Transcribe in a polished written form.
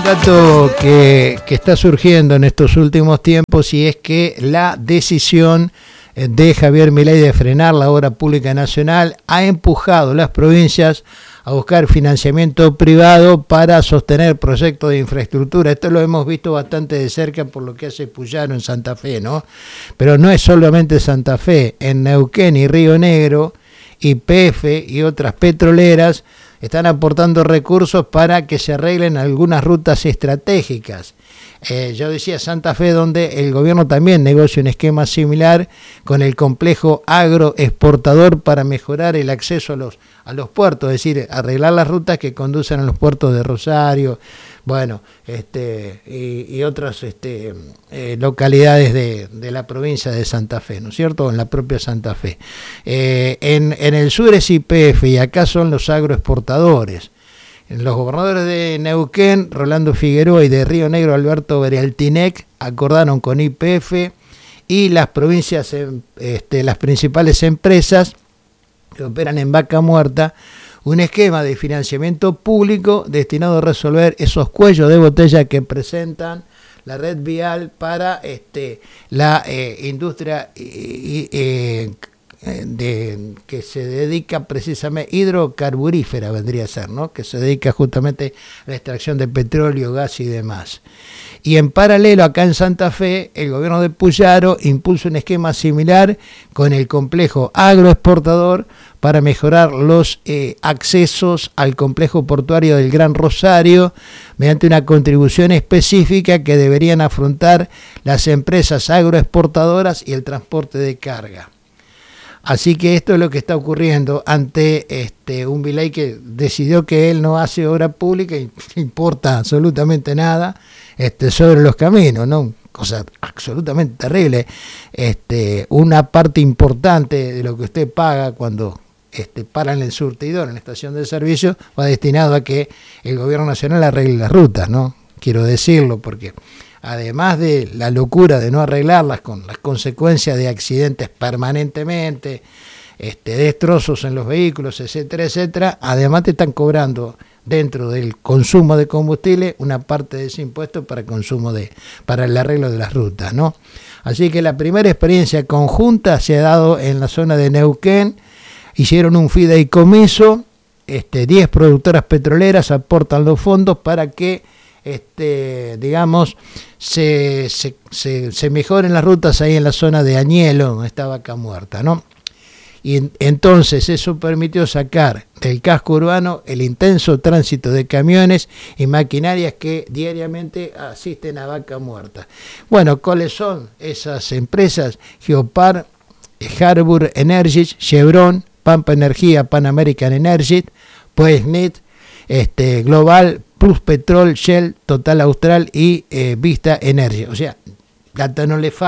dato que está surgiendo en estos últimos tiempos, y es que la decisión de Javier Milei de frenar la obra pública nacional ha empujado a las provincias a buscar financiamiento privado para sostener proyectos de infraestructura. Esto lo hemos visto bastante de cerca por lo que hace Puyaro en Santa Fe, ¿no? Pero no es solamente Santa Fe. En Neuquén y Río Negro, YPF y otras petroleras están aportando recursos para que se arreglen algunas rutas estratégicas. Yo decía Santa Fe, donde el gobierno también negocia un esquema similar con el complejo agroexportador para mejorar el acceso a los puertos, es decir, arreglar las rutas que conducen a los puertos de Rosario, bueno, y otras localidades de la provincia de Santa Fe, ¿no es cierto? En la propia Santa Fe. En el sur es YPF y acá son los agroexportadores. Los gobernadores de Neuquén, Rolando Figueroa, y de Río Negro, Alberto Beraltinec, acordaron con YPF y las provincias, las principales empresas que operan en Vaca Muerta, un esquema de financiamiento público destinado a resolver esos cuellos de botella que presentan la red vial para la industria que se dedica precisamente, hidrocarburífera vendría a ser, ¿no? Que se dedica justamente a la extracción de petróleo, gas y demás. Y en paralelo, acá en Santa Fe, el gobierno de Puyaro impulsa un esquema similar con el complejo agroexportador para mejorar los accesos al complejo portuario del Gran Rosario mediante una contribución específica que deberían afrontar las empresas agroexportadoras y el transporte de carga. Así que esto es lo que está ocurriendo ante un Milei que decidió que él no hace obra pública y no importa absolutamente nada sobre los caminos, ¿no? Cosa absolutamente terrible. Una parte importante de lo que usted paga cuando para en el surtidor, en la estación de servicio, va destinado a que el gobierno nacional arregle las rutas, ¿no? Quiero decirlo porque además de la locura de no arreglarlas con las consecuencias de accidentes permanentemente, destrozos en los vehículos, etcétera, etcétera, además te están cobrando dentro del consumo de combustible una parte de ese impuesto para el arreglo de las rutas, ¿no? Así que la primera experiencia conjunta se ha dado en la zona de Neuquén. Hicieron un fideicomiso, 10 productoras petroleras aportan los fondos para que se mejoren las rutas ahí en la zona de Añelo, donde está Vaca Muerta, ¿no? Y entonces eso permitió sacar del casco urbano el intenso tránsito de camiones y maquinarias que diariamente asisten a Vaca Muerta. Bueno, ¿cuáles son esas empresas? Geopar, Harbour Energy, Chevron, Pampa Energía, Pan American Energy, Puesnet, Global, Plus Petrol, Shell, Total Austral y Vista Energy. O sea, plata no le falta.